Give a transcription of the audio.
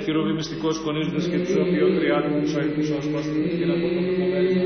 χειροβή μυστικός κονίζοντας και τους δύο τριάδες τους αγγλούς όσπας και να μπορούμε να